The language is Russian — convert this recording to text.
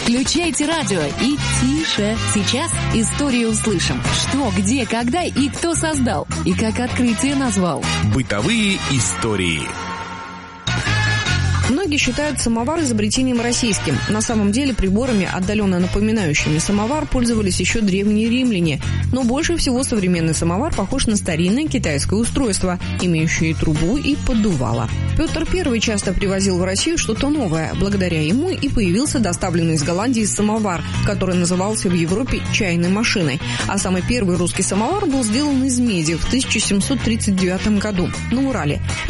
Включайте радио и тише. Сейчас историю услышим. Что, где, когда и кто создал. И как открытие назвал. Бытовые истории. Многие считают самовар изобретением российским. На самом деле приборами, отдаленно напоминающими самовар, пользовались еще древние римляне. Но больше всего современный самовар похож на старинное китайское устройство, имеющее и трубу, и поддувало. Петр I часто привозил в Россию что-то новое. Благодаря ему и появился доставленный из Голландии самовар, который назывался в Европе чайной машиной. А самый первый русский самовар был сделан из меди в 1739 году на Урале.